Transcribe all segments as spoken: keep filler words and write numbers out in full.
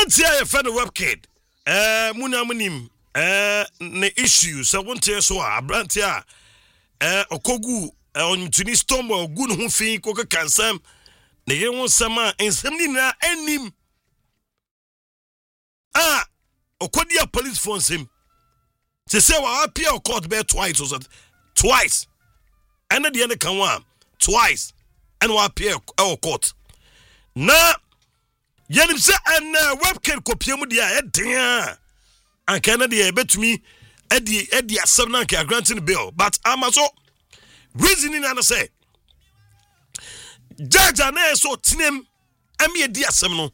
Abrantia ye fan web kid. Eh muna munim eh ne issue so wonte so abrantia eh okogu on tuni storm ogu no ho fin ko kansam ne ye won sama ensam ni na anim ah okodia police phone sim se say wa appear court be twice or twice and the end kan one twice and wa appear court na yenim se an webcam kopia mu dia eden an kana dia betumi edi edi asem na ka granting bill but amaso reasoning na say judge na so tinem ami edi asem no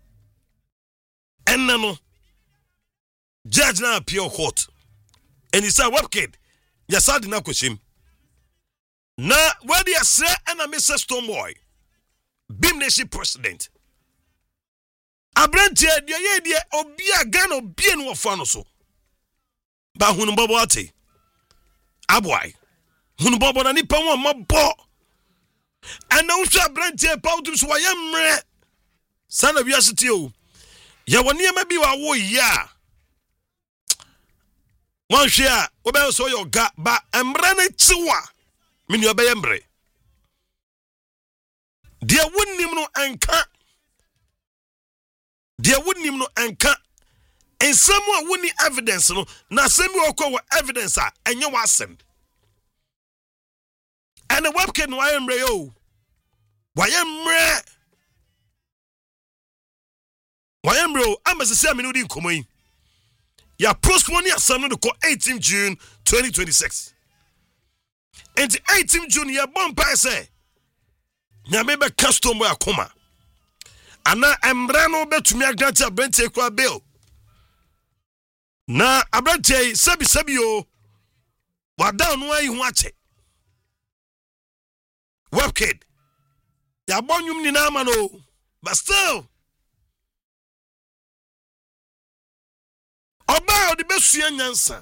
enna no judge na appeal court and he said webcam yasadi na koshim na where dia say and Mister Stonebwoy Beam Nation president Abrantie de ye de obia Ghana obia no fa no so ba hunu bobo ate aboy hunu bobo na nipa won mabo ana usha Abrantie pautum so wayemre sana wiasete o ye woni ema bi wa wo ya wan hwe a obe so yo ga ba emre na chiwa mini obeyembre de wonnim no anka de wonnim no anka ensam a woni evidence no na sem bi okọ evidence a enye wasem and the webcam wayemre yo wayemre wayemre amase me no di nkomo yi ya postpone asem no ko eighteenth June twenty twenty-six and eighteenth June ya bompa say nyame be custom wa akoma ana emra no betumi agrant Abrantie kwa bill na Abrantie sabi sabi o wada no ayi ho ache webkid ya bonyum ni na ma no but still oba odi besua nyansa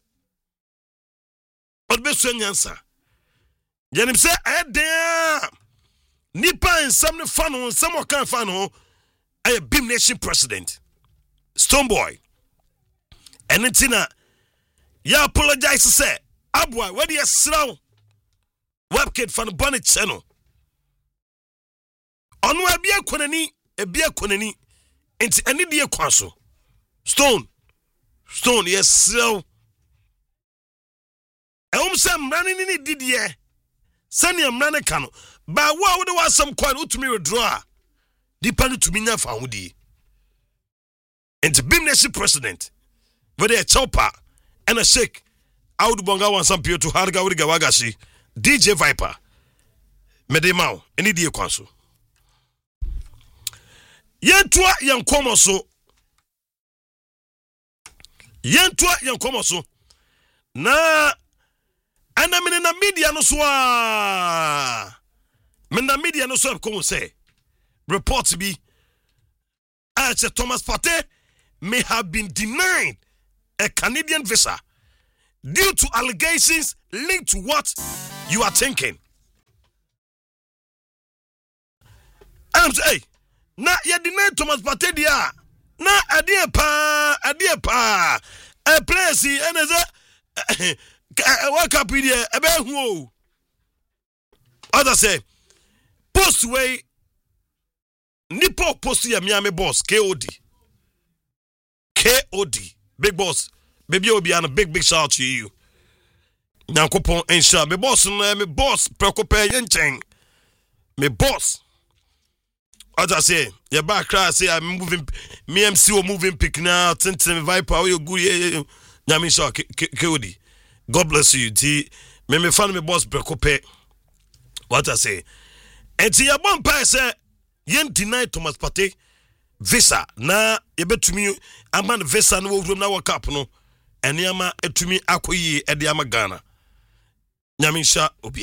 odi besua nyansa yenim se edem nipa ensam ne fa no ensam o kan fa no ay Beam Nation president Stonebwoy enetina ya apologize say aboy where dey sraw webkid fan bonnet channel onu abia konani ebia konani enti ene de kwaso stone stone yes sraw e um sam rani ni didie sani amrane kanu ba wo wo de wasam kwan utumi withdraw dipa no tumi nya fa hodi and Beam Nation president with a chopper and a shake out bonga wan some pio to harga wuri gawagashi D J Viper medemao eni die kwanso yentua yenkomo so yentua yenkomo so na ana mene na media no so a mene na media no so ko say reports be as Thomas Partey may have been denied a Canadian visa due to allegations linked to what you are thinking. I'm say na you denied Thomas Partey dia na adie pa adie pa a place and as a wake up here ebe hu other say post way nipo post ya miami boss K O D K O D big boss baby obi and a big big shout out to you nyankopon ensha me boss no me boss prekope yenchen me boss other say ya back crash say I'm moving me M C o moving pick now tintin Viper we good nyami show K O D God bless you. T me me fan me boss prekope. What I say? And ti ya bon pa say yen deny Thomas Partey visa na ye betumi ama visa no wodrum na work up no eniama etumi akoyi e de ama Ghana. Nyamisha obi